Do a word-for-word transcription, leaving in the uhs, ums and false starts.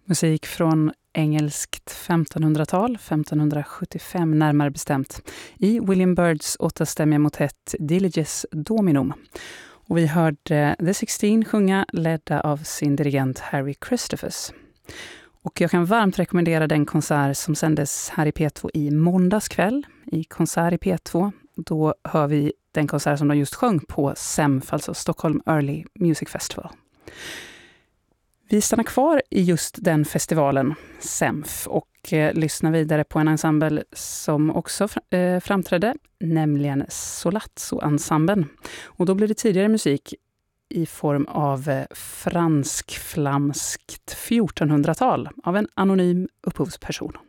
Musik från engelskt femtonhundratal, femtonhundrasjuttiofem närmare bestämt, i William Byrds åttastämmiga motet Diliges Dominum. Och vi hörde The Sixteen sjunga, ledda av sin dirigent Harry Christophers. Och jag kan varmt rekommendera den konsert som sändes här i P två i måndags kväll, i konsert i P två. Då hör vi den konsert som de just sjöng på S E M F, alltså Stockholm Early Music Festival. Vi stannar kvar i just den festivalen, S E M F, och eh, lyssnar vidare på en ensemble som också fr- eh, framträdde, nämligen Solazzo-ensemblen. Och då blir det tidigare musik i form av eh, fransk-flamskt fjortonhundratal av en anonym upphovsperson.